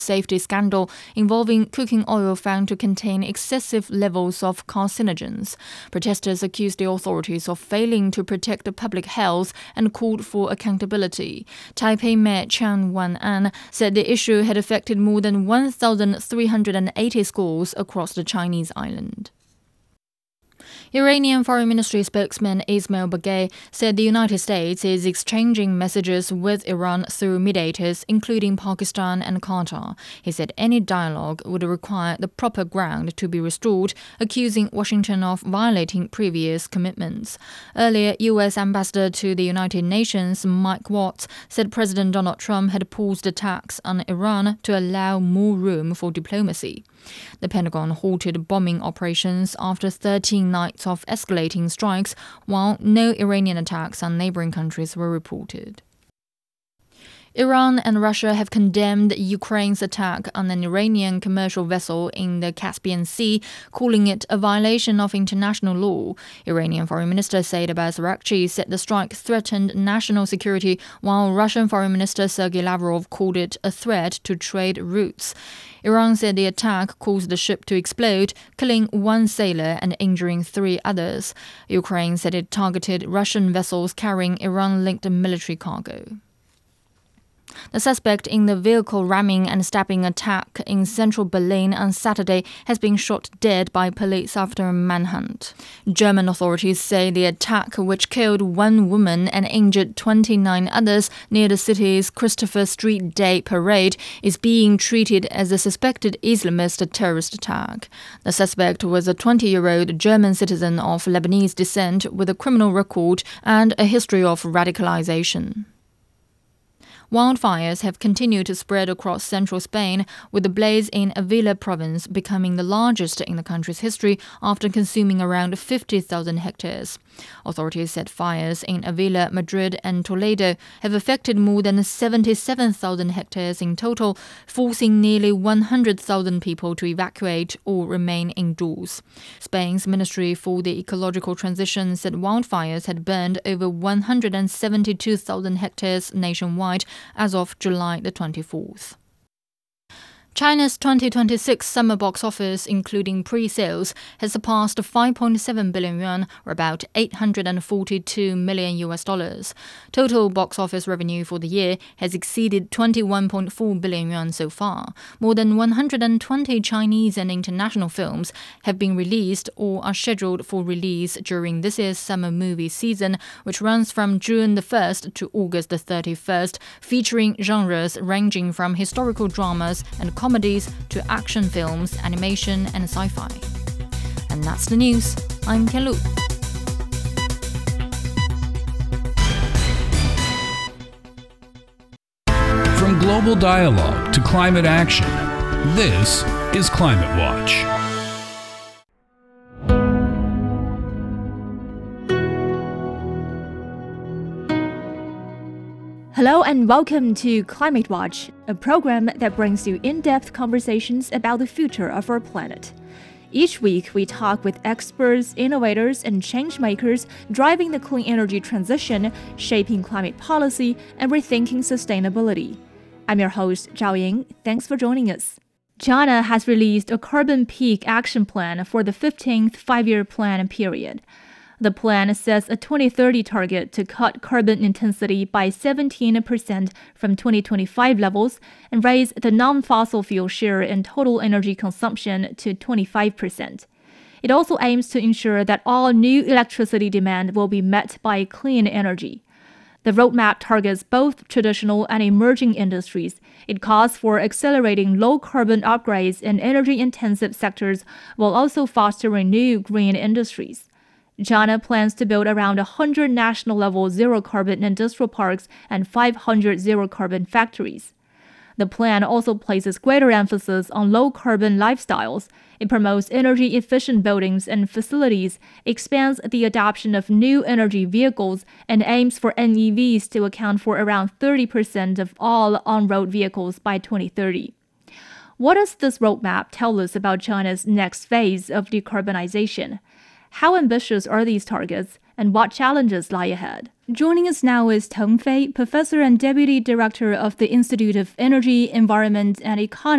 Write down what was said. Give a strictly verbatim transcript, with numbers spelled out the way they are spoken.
safety scandal involving cooking oil found to contain excessive levels of carcinogens. Protesters accused the authorities of failing to protect the public health and called for accountability. Taipei Mayor Qian Wan-an said the issue had affected more than one thousand three hundred eighty schools across the Chinese island. Iranian Foreign Ministry spokesman Ismail Bagay said the United States is exchanging messages with Iran through mediators, including Pakistan and Qatar. He said any dialogue would require the proper ground to be restored, accusing Washington of violating previous commitments. Earlier, U S Ambassador to the United Nations Mike Watts said President Donald Trump had paused attacks on Iran to allow more room for diplomacy. The Pentagon halted bombing operations after thirteen nights of escalating strikes, while no Iranian attacks on neighboring countries were reported. Iran and Russia have condemned Ukraine's attack on an Iranian commercial vessel in the Caspian Sea, calling it a violation of international law. Iranian Foreign Minister Said Abbas Araghchi said the strike threatened national security, while Russian Foreign Minister Sergei Lavrov called it a threat to trade routes. Iran said the attack caused the ship to explode, killing one sailor and injuring three others. Ukraine said it targeted Russian vessels carrying Iran-linked military cargo. The suspect in the vehicle ramming and stabbing attack in central Berlin on Saturday has been shot dead by police after a manhunt. German authorities say the attack, which killed one woman and injured twenty-nine others near the city's Christopher Street Day parade, is being treated as a suspected Islamist terrorist attack. The suspect was a twenty-year-old German citizen of Lebanese descent with a criminal record and a history of radicalization. Wildfires have continued to spread across central Spain, with the blaze in Avila province becoming the largest in the country's history after consuming around fifty thousand hectares. Authorities said fires in Avila, Madrid and Toledo have affected more than seventy-seven thousand hectares in total, forcing nearly one hundred thousand people to evacuate or remain indoors. Spain's Ministry for the Ecological Transition said wildfires had burned over one hundred seventy-two thousand hectares nationwide as of July the twenty-fourth. China's twenty twenty-six summer box office, including pre-sales, has surpassed five point seven billion yuan, or about eight hundred forty-two million U S dollars. Total box office revenue for the year has exceeded twenty-one point four billion yuan so far. More than one hundred twenty Chinese and international films have been released or are scheduled for release during this year's summer movie season, which runs from June the first to August the thirty-first, featuring genres ranging from historical dramas and comedies to action films, animation and sci-fi. And that's the news. I'm Ken Lu. From global dialogue to climate action, this is Climate Watch. Hello and welcome to Climate Watch, a program that brings you in-depth conversations about the future of our planet. Each week, we talk with experts, innovators, and change-makers driving the clean energy transition, shaping climate policy, and rethinking sustainability. I'm your host, Zhao Ying. Thanks for joining us. China has released a carbon peak action plan for the fifteenth five-year plan period. The plan sets a twenty thirty target to cut carbon intensity by seventeen percent from twenty twenty-five levels and raise the non-fossil fuel share in total energy consumption to twenty-five percent. It also aims to ensure that all new electricity demand will be met by clean energy. The roadmap targets both traditional and emerging industries. It calls for accelerating low-carbon upgrades in energy-intensive sectors while also fostering new green industries. China plans to build around one hundred national-level zero-carbon industrial parks and five hundred zero-carbon factories. The plan also places greater emphasis on low-carbon lifestyles. It promotes energy-efficient buildings and facilities, expands the adoption of new energy vehicles, and aims for N E Vs to account for around thirty percent of all on-road vehicles by twenty thirty. What does this roadmap tell us about China's next phase of decarbonization? How ambitious are these targets, and what challenges lie ahead? Joining us now is Teng Fei, Professor and Deputy Director of the Institute of Energy, Environment and Economy